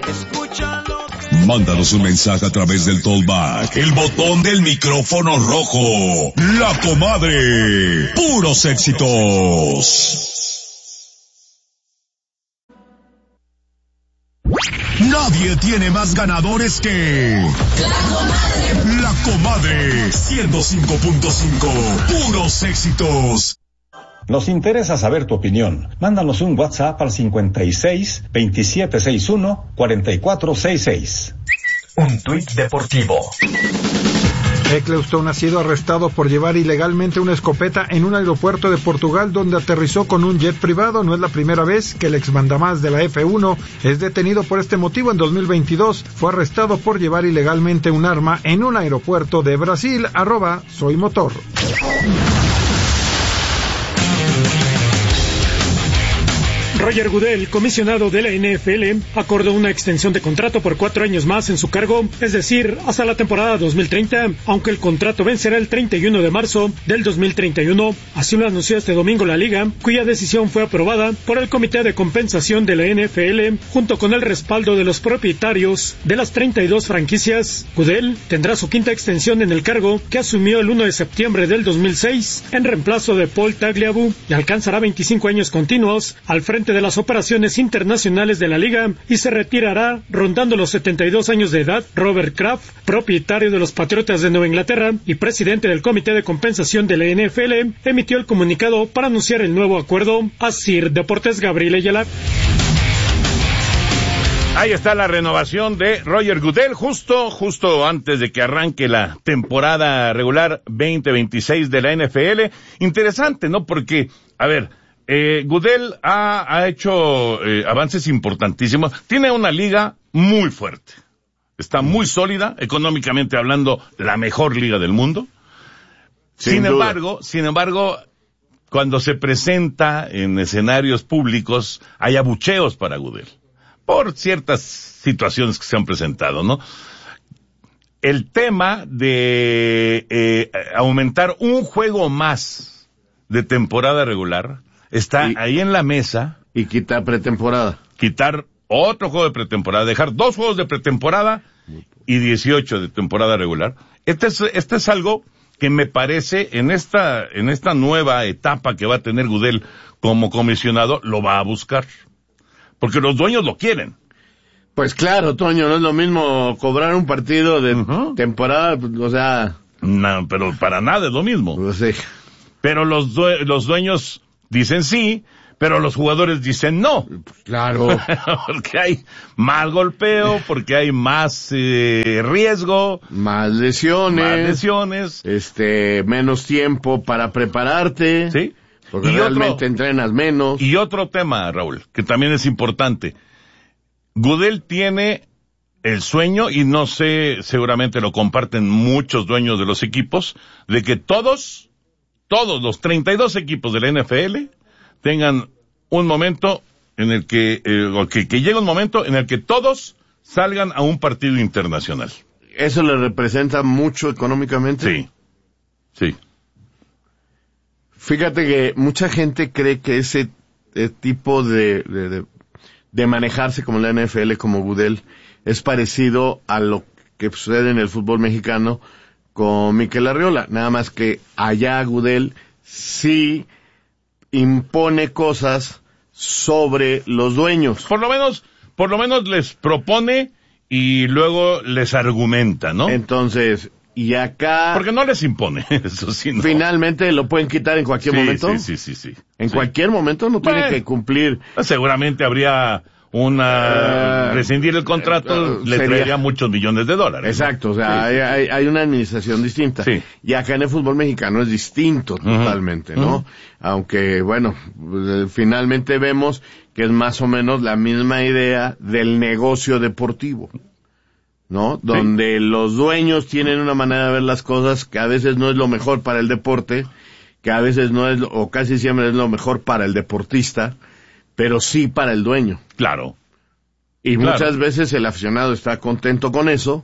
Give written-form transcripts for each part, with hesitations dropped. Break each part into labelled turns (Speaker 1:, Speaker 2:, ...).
Speaker 1: Mándanos un mensaje a través del Tollback, el botón del micrófono rojo. La Comadre. Puros éxitos. Nadie tiene más ganadores que La Comadre 105.5. Puros éxitos.
Speaker 2: Nos interesa saber tu opinión. Mándanos un WhatsApp al 56 2761 4466.
Speaker 3: Un tuit deportivo.
Speaker 4: Eccleston ha sido arrestado por llevar ilegalmente una escopeta en un aeropuerto de Portugal donde aterrizó con un jet privado. No es la primera vez que el exmandamás de la F1 es detenido por este motivo. En 2022 fue arrestado por llevar ilegalmente un arma en un aeropuerto de Brasil. @soymotor.
Speaker 5: Roger Goodell, comisionado de la NFL, acordó una extensión de contrato por 4 años más en su cargo, es decir, hasta la temporada 2030, aunque el contrato vencerá el 31 de marzo del 2031. Así lo anunció este domingo la Liga, cuya decisión fue aprobada por el Comité de Compensación de la NFL, junto con el respaldo de los propietarios de las 32 franquicias. Goodell tendrá su quinta extensión en el cargo, que asumió el 1 de septiembre del 2006, en reemplazo de Paul Tagliabue, y alcanzará 25 años continuos al frente de las operaciones internacionales de la liga y se retirará rondando los 72 años de edad. Robert Kraft, propietario de los Patriotas de Nueva Inglaterra y presidente del Comité de Compensación de la NFL, emitió el comunicado para anunciar el nuevo acuerdo. Asir Deportes, Gabriel Ayala.
Speaker 6: Ahí está la renovación de Roger Goodell, justo antes de que arranque la temporada regular 2026 de la NFL. Interesante, ¿no? Porque, a ver, Goodell ha hecho avances importantísimos. Tiene una liga muy fuerte. Está muy sólida, económicamente hablando, la mejor liga del mundo. Sin embargo, cuando se presenta en escenarios públicos, hay abucheos para Goodell. Por ciertas situaciones que se han presentado, ¿no? El tema de aumentar un juego más de temporada regular está ahí en la mesa.
Speaker 7: Y quitar pretemporada.
Speaker 6: Quitar otro juego de pretemporada, dejar 2 juegos de pretemporada y 18 de temporada regular. Este es algo que me parece en esta nueva etapa que va a tener Goodell como comisionado, lo va a buscar. Porque los dueños lo quieren.
Speaker 7: Pues claro, Toño, no es lo mismo cobrar un partido de temporada, o sea...
Speaker 6: No, pero para nada es lo mismo.
Speaker 7: Pues sí.
Speaker 6: Pero los dueños dicen sí, pero los jugadores dicen no.
Speaker 7: Claro.
Speaker 6: Porque hay más golpeo, porque hay más riesgo.
Speaker 7: Más lesiones. Menos tiempo para prepararte.
Speaker 6: Sí.
Speaker 7: Porque realmente entrenas menos.
Speaker 6: Y otro tema, Raúl, que también es importante. Goodell tiene el sueño, y no sé, seguramente lo comparten muchos dueños de los equipos, de que todos los 32 equipos de la NFL tengan un momento en el que llegue un momento en el que todos salgan a un partido internacional.
Speaker 7: ¿Eso le representa mucho económicamente?
Speaker 6: Sí.
Speaker 7: Fíjate que mucha gente cree que ese tipo de manejarse como la NFL, como Goodell, es parecido a lo que sucede en el fútbol mexicano con Mikel Arriola. Nada más que allá Goodell sí impone cosas sobre los dueños.
Speaker 6: Por lo menos les propone y luego les argumenta, ¿no?
Speaker 7: Entonces, y acá...
Speaker 6: Porque no les impone, eso sí, ¿no?
Speaker 7: Finalmente lo pueden quitar en cualquier momento.
Speaker 6: Sí.
Speaker 7: En cualquier momento no tiene que cumplir.
Speaker 6: Seguramente habría rescindir el contrato, le traería muchos millones de dólares.
Speaker 7: Exacto, ¿no? O sea, hay una administración distinta.
Speaker 6: Sí.
Speaker 7: Y acá en el fútbol mexicano es distinto totalmente, ¿no? Aunque, bueno, finalmente vemos que es más o menos la misma idea del negocio deportivo, ¿no? Donde los dueños tienen una manera de ver las cosas que a veces no es lo mejor para el deporte, que a veces no es, o casi siempre es lo mejor para el deportista, pero sí para el dueño.
Speaker 6: Claro.
Speaker 7: Y muchas veces el aficionado está contento con eso,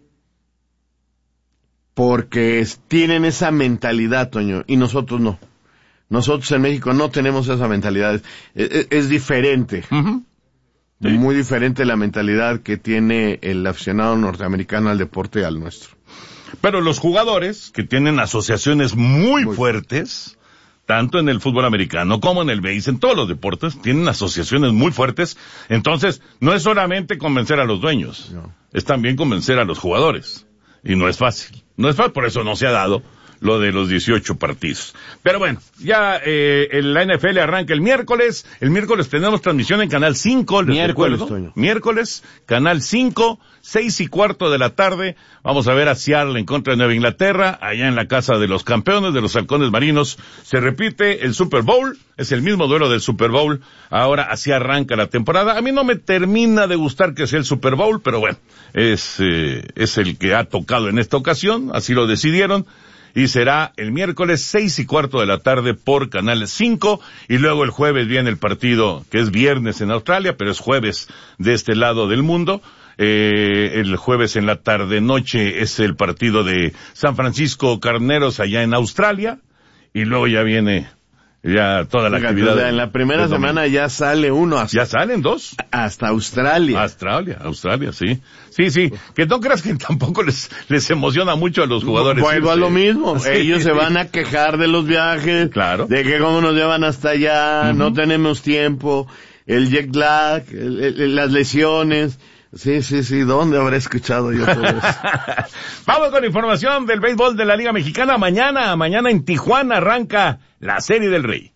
Speaker 7: porque tienen esa mentalidad, Toño, y nosotros no. Nosotros en México no tenemos esa mentalidad. Es diferente.
Speaker 6: Sí.
Speaker 7: Muy diferente la mentalidad que tiene el aficionado norteamericano al deporte al nuestro.
Speaker 6: Pero los jugadores que tienen asociaciones muy fuertes, tanto en el fútbol americano como en el béisbol, en todos los deportes, tienen asociaciones muy fuertes. Entonces, no es solamente convencer a los dueños, es también convencer a los jugadores. Y no es fácil. No es fácil, por eso no se ha dado lo de los 18 partidos. Pero bueno, ya la NFL arranca el miércoles. El miércoles tenemos transmisión en Canal 5. Miércoles, Canal 5, 6:15 de la tarde. Vamos a ver a Seattle en contra de Nueva Inglaterra, allá en la casa de los campeones, de los halcones marinos. Se repite el Super Bowl, es el mismo duelo del Super Bowl. Ahora así arranca la temporada. A mí no me termina de gustar que sea el Super Bowl, pero bueno, es el que ha tocado en esta ocasión, así lo decidieron. Y será el miércoles 6:15 de la tarde por Canal 5, y luego el jueves viene el partido, que es viernes en Australia, pero es jueves de este lado del mundo. El jueves en la tarde-noche es el partido de San Francisco Carneros allá en Australia, y luego ya viene ya toda la actividad.
Speaker 7: En la primera semana ya sale uno.
Speaker 6: Ya salen dos.
Speaker 7: Hasta Australia.
Speaker 6: Australia, sí. Sí, que no creas que tampoco les emociona mucho a los jugadores.
Speaker 7: Vuelvo a lo mismo. Sí. Ellos se van a quejar de los viajes.
Speaker 6: Claro.
Speaker 7: De que cómo nos llevan hasta allá, no tenemos tiempo, el jet lag, las lesiones. Sí, ¿dónde habré escuchado yo todo eso?
Speaker 6: Vamos con información del béisbol de la Liga Mexicana. Mañana en Tijuana arranca la Serie del Rey.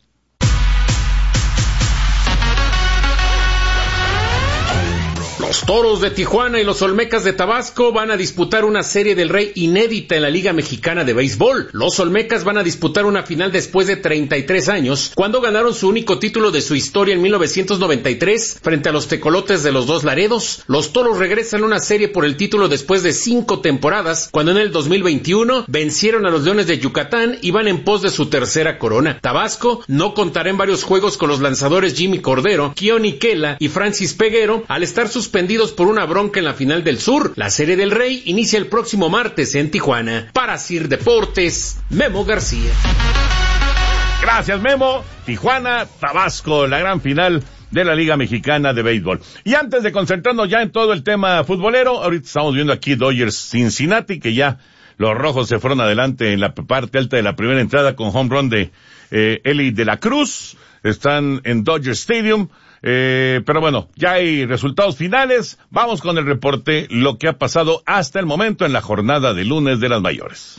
Speaker 8: Los Toros de Tijuana y los Olmecas de Tabasco van a disputar una Serie del Rey inédita en la Liga Mexicana de Béisbol. Los Olmecas van a disputar una final después de 33 años, cuando ganaron su único título de su historia en 1993 frente a los Tecolotes de los Dos Laredos. Los Toros regresan a una serie por el título después de 5 temporadas, cuando en el 2021 vencieron a los Leones de Yucatán y van en pos de su tercera corona. Tabasco no contará en varios juegos con los lanzadores Jimmy Cordero, Keoni Kela y Francis Peguero, al estar suspendidos por una bronca en la final del sur. La Serie del Rey inicia el próximo martes en Tijuana. Para Sir Deportes, Memo García.
Speaker 6: Gracias, Memo. Tijuana, Tabasco, la gran final de la Liga Mexicana de Béisbol. Y antes de concentrarnos ya en todo el tema futbolero, ahorita estamos viendo aquí Dodgers Cincinnati, que ya los rojos se fueron adelante en la parte alta de la primera entrada con home run de Eli de la Cruz. Están en Dodger Stadium. Pero bueno, ya hay resultados finales. Vamos con el reporte, lo que ha pasado hasta el momento en la jornada de lunes de las mayores.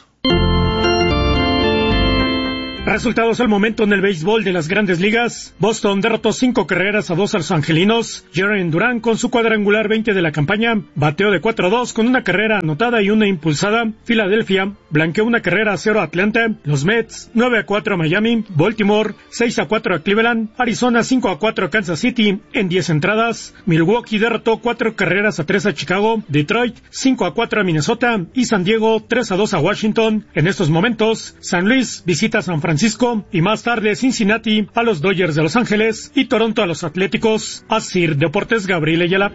Speaker 5: Resultados al momento en el béisbol de las Grandes Ligas. Boston derrotó 5-2 a los angelinos. Jarren Duran, con su cuadrangular 20 de la campaña, bateó de 4-2 con una carrera anotada y una impulsada. Filadelfia blanqueó una carrera a 0 a Atlanta. Los Mets 9-4 a Miami. Baltimore 6-4 a Cleveland. Arizona 5-4 a Kansas City en 10 entradas. Milwaukee derrotó 4-3 a Chicago. Detroit 5-4 a Minnesota y San Diego 3-2 a Washington. En estos momentos, San Luis visita a San Francisco y más tarde Cincinnati a los Dodgers de Los Ángeles y Toronto a los Atléticos. Asir Deportes, Gabriel Ayala.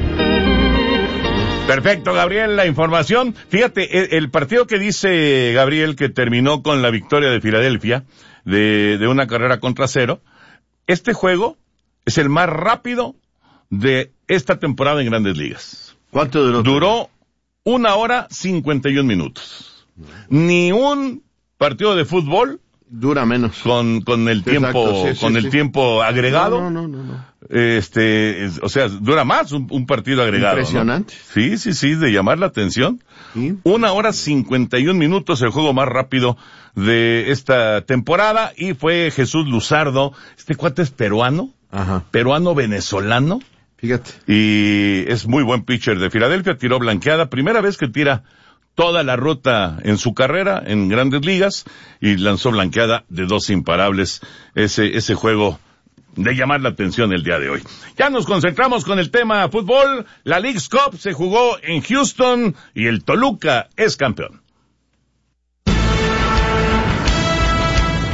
Speaker 6: Perfecto, Gabriel, la información. Fíjate, el partido que dice Gabriel que terminó con la victoria de Filadelfia de una carrera contra 0, este juego es el más rápido de esta temporada en Grandes Ligas.
Speaker 7: ¿Cuánto duró?
Speaker 6: Duró 1 hora 51 minutos. Ni un partido de fútbol
Speaker 7: dura menos
Speaker 6: con el tiempo, el tiempo agregado.
Speaker 7: No.
Speaker 6: O sea, dura más un partido agregado.
Speaker 7: Impresionante.
Speaker 6: ¿No? Sí, de llamar la atención.
Speaker 7: ¿Sí?
Speaker 6: 1 hora 51 minutos, el juego más rápido de esta temporada, y fue Jesús Luzardo. Este cuate es peruano, peruano-venezolano.
Speaker 7: Fíjate.
Speaker 6: Y es muy buen pitcher de Filadelfia, tiró blanqueada, primera vez que tira toda la ruta en su carrera en Grandes Ligas, y lanzó blanqueada de 2 imparables. Ese juego de llamar la atención el día de hoy. Ya nos concentramos con el tema fútbol. La Leagues Cup se jugó en Houston y el Toluca es campeón.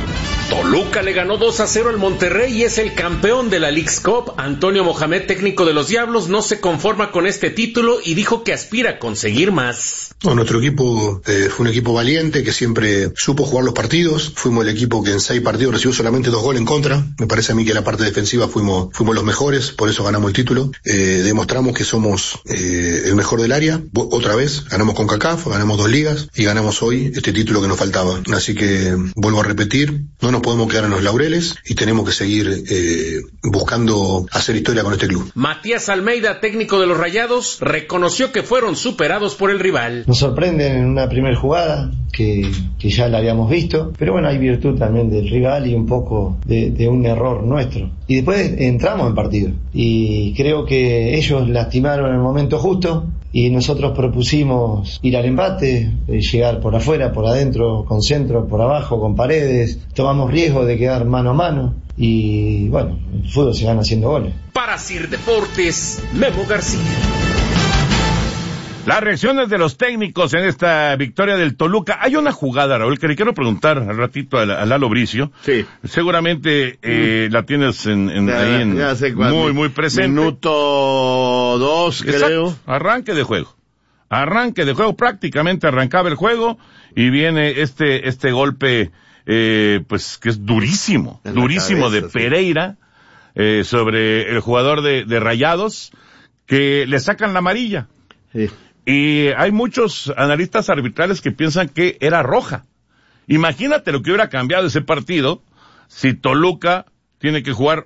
Speaker 8: Toluca le ganó 2-0 al Monterrey y es el campeón de la Leagues Cup. Antonio Mohamed, técnico de los Diablos, no se conforma con este título y dijo que aspira a conseguir más.
Speaker 9: No, nuestro equipo fue un equipo valiente que siempre supo jugar los partidos. Fuimos el equipo que en 6 partidos recibió solamente 2 goles en contra. Me parece a mí que en la parte defensiva fuimos los mejores, por eso ganamos el título. Demostramos que somos el mejor del área. Otra vez, ganamos con CONCACAF, ganamos 2 ligas y ganamos hoy este título que nos faltaba. Así que vuelvo a repetir, no nos podemos quedar en los laureles y tenemos que seguir buscando hacer historia con este club.
Speaker 8: Matías Almeida, técnico de los Rayados, reconoció que fueron superados por el rival.
Speaker 10: Nos sorprenden en una primera jugada que ya la habíamos visto, pero bueno, hay virtud también del rival y un poco de un error nuestro. Y después entramos en partido y creo que ellos lastimaron en el momento justo y nosotros propusimos ir al empate, llegar por afuera, por adentro, con centro, por abajo, con paredes. Tomamos riesgo de quedar mano a mano y bueno, el fútbol se gana haciendo goles.
Speaker 8: Para Sir Deportes, Memo García.
Speaker 6: Las reacciones de los técnicos en esta victoria del Toluca. Hay una jugada, Raúl, que le quiero preguntar al ratito a Lalo Bricio. Sí. Seguramente la tienes muy presente.
Speaker 7: Minuto 2, creo.
Speaker 6: Arranque de juego, prácticamente arrancaba el juego y viene este golpe, pues que es durísimo cabeza, de Pereira, sobre el jugador de Rayados, que le sacan la amarilla. Sí. Y hay muchos analistas arbitrales que piensan que era roja. Imagínate lo que hubiera cambiado ese partido si Toluca tiene que jugar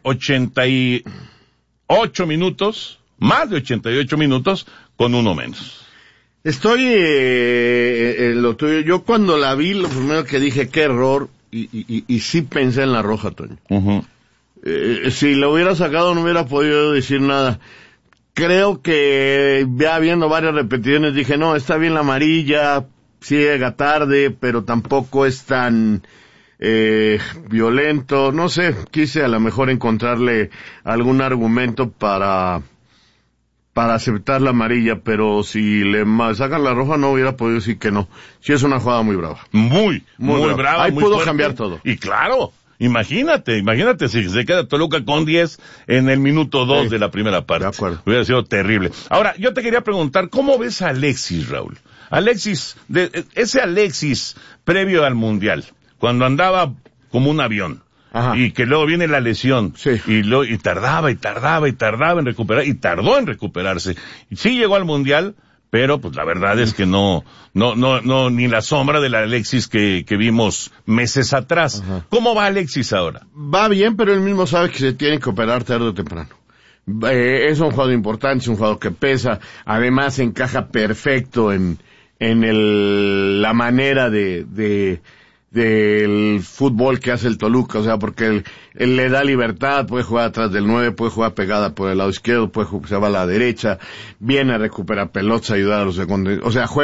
Speaker 6: 88 minutos, más de 88 minutos, con uno menos.
Speaker 7: Estoy lo tuyo. Yo cuando la vi, lo primero que dije, qué error, y sí pensé en la roja, Toño. Uh-huh. Si lo hubiera sacado no hubiera podido decir nada. Creo que ya viendo varias repeticiones dije, no, está bien la amarilla, sí llega tarde, pero tampoco es tan violento. No sé, quise a lo mejor encontrarle algún argumento para aceptar la amarilla, pero si le sacan la roja no hubiera podido decir que no. Sí es una jugada muy brava.
Speaker 6: Muy brava.
Speaker 7: Ahí
Speaker 6: muy
Speaker 7: pudo
Speaker 6: fuerte.
Speaker 7: Cambiar todo.
Speaker 6: Y claro. Imagínate si se queda Toluca con 10 en el minuto 2 de la primera parte. De acuerdo. Hubiera sido terrible. Ahora, yo te quería preguntar, ¿cómo ves a Alexis, Raúl? Ese Alexis previo al Mundial, cuando andaba como un avión. Ajá. Y que luego viene la lesión. Sí. Y tardaba en recuperar, y tardó en recuperarse. Y sí llegó al Mundial, pero pues la verdad es que no, ni la sombra del Alexis que vimos meses atrás. Ajá. ¿Cómo va Alexis ahora?
Speaker 7: Va bien, pero él mismo sabe que se tiene que operar tarde o temprano. Es un jugador importante, es un jugador que pesa, además encaja perfecto en la manera del fútbol que hace el Toluca, o sea, porque él le da libertad, puede jugar atrás del 9, puede jugar pegada por el lado izquierdo, se va a la derecha, viene a recuperar pelotas, ayudar a los secundarios, o sea, juega